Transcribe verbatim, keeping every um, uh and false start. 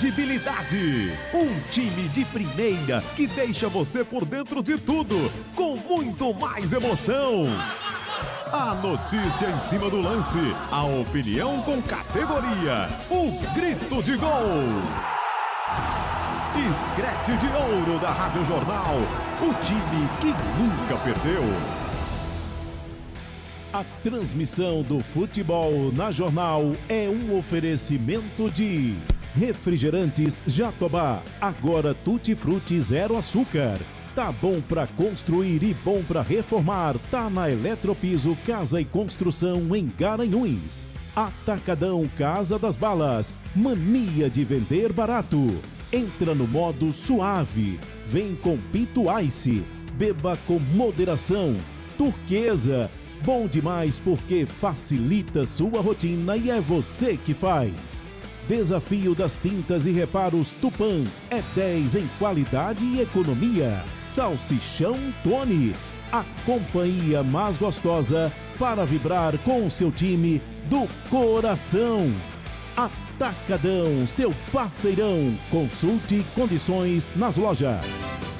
credibilidade. Um time de primeira que deixa você por dentro de tudo, com muito mais emoção. A notícia em cima do lance, a opinião com categoria, o grito de gol. Scratch de ouro da Rádio Jornal, o time que nunca perdeu. A transmissão do futebol na Jornal é um oferecimento de Refrigerantes Jatobá, agora Tutti Frutti zero açúcar. Tá bom pra construir e bom pra reformar, tá na Eletropiso Casa e Construção em Garanhuns. Atacadão Casa das Balas, mania de vender barato. Entra no modo suave, vem com Pito Ice, beba com moderação. Turquesa, bom demais porque facilita sua rotina e é você que faz. Desafio das tintas e reparos Tupã, é dez em qualidade e economia. Salsichão Tony, a companhia mais gostosa para vibrar com o seu time do coração. Atacadão, seu parceirão. Consulte condições nas lojas.